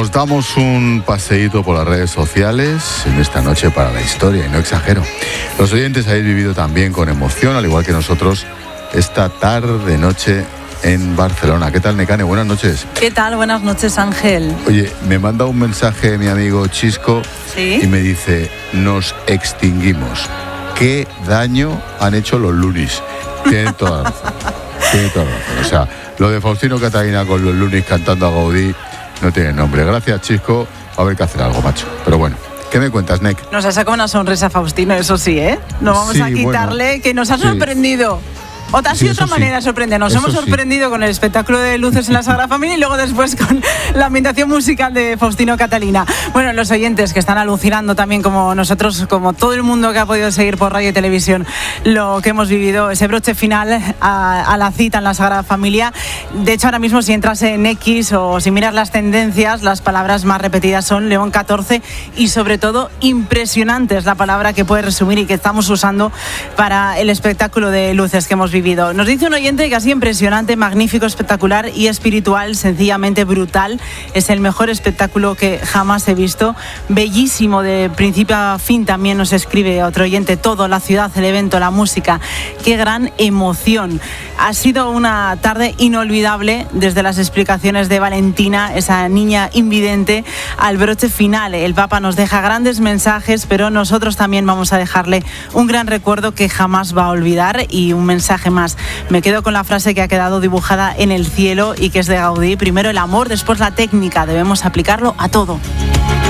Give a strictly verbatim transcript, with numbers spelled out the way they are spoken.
Nos damos un paseíto por las redes sociales en esta noche para la historia, y no exagero. Los oyentes habéis vivido también con emoción, al igual que nosotros, esta tarde noche en Barcelona. ¿Qué tal, Nekane? Buenas noches. ¿Qué tal? Buenas noches, Ángel. Oye, me manda un mensaje mi amigo Chisco. ¿Sí? Y me dice, nos extinguimos. ¿Qué daño han hecho los lunis? Tiene toda la razón. Tiene toda la razón. O sea, lo de Faustino Catalina con los lunis cantando a Gaudí no tiene nombre. Gracias, Chisco. Va a haber que hacer algo, macho. Pero bueno, ¿qué me cuentas, Nek? Nos ha sacado una sonrisa Faustino, eso sí, ¿eh? No vamos Sí, a quitarle, bueno, que nos ha sí. sorprendido. Otra Sí, sí, otra eso manera de sí. sorprendernos. Eso Hemos sí. sorprendido con el espectáculo de luces en la Sagrada Familia y luego después con la ambientación musical de Faustino Catalina. Bueno, los oyentes que están alucinando también como nosotros, como todo el mundo que ha podido seguir por radio y televisión lo que hemos vivido, ese broche final a, a la cita en la Sagrada Familia. De hecho, ahora mismo si entras en X o si miras las tendencias, las palabras más repetidas son León catorce y sobre todo impresionante es la palabra que puede resumir y que estamos usando para el espectáculo de luces que hemos vivido. Nos dice un oyente que ha sido impresionante, magnífico, espectacular y espiritual, sencillamente brutal. Es el mejor espectáculo que jamás he visto. Bellísimo de principio a fin, también nos escribe otro oyente. Todo, la ciudad, el evento, la música. Qué gran emoción. Ha sido una tarde inolvidable desde las explicaciones de Valentina, esa niña invidente, al broche final. El Papa nos deja grandes mensajes, pero nosotros también vamos a dejarle un gran recuerdo que jamás va a olvidar y un mensaje más. Me quedo con la frase que ha quedado dibujada en el cielo y que es de Gaudí. Primero el amor, después la técnica. Debemos aplicarlo a todo.